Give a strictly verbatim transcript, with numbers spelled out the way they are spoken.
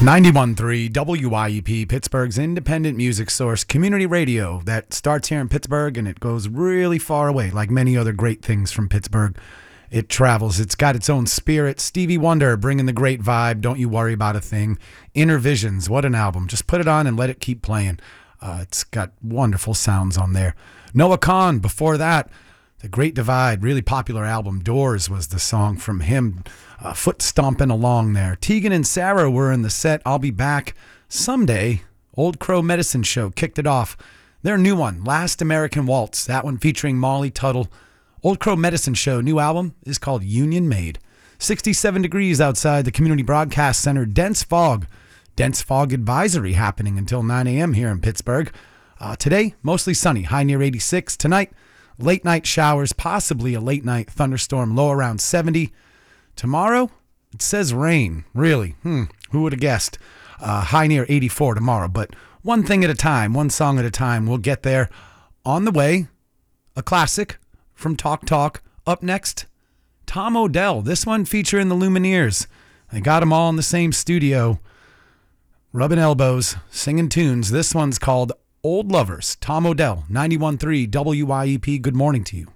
ninety-one point three W I E P, Pittsburgh's independent music source, community radio that starts here in Pittsburgh and it goes really far away. Like many other great things from Pittsburgh, it travels. It's got its own spirit. Stevie Wonder bringing the great vibe. Don't you worry about a thing. Inner Visions, what an album. Just put it on and let it keep playing. Uh, it's got wonderful sounds on there. Noah Kahan, before that, The Great Divide, really popular album. Doors was the song from him. Uh, foot stomping along there. Tegan and Sarah were in the set. I'll Be Back Someday. Old Crow Medicine Show kicked it off. Their new one, Last American Waltz. That one featuring Molly Tuttle. Old Crow Medicine Show, new album is called Union Made. sixty-seven degrees outside the Community Broadcast Center. Dense fog. Dense fog advisory happening until nine a.m. here in Pittsburgh. Uh, today, mostly sunny. High near eighty-six. Tonight, late night showers, possibly a late night thunderstorm. Low around seventy. Tomorrow, it says rain. Really? Hmm. Who would have guessed? Uh, high near eighty-four tomorrow. But one thing at a time, one song at a time. We'll get there. On the way, a classic from Talk Talk. Up next, Tom Odell. This one featuring the Lumineers. They got them all in the same studio, rubbing elbows, singing tunes. This one's called Old Lovers. Tom Odell, ninety-one point three W I E P. Good morning to you.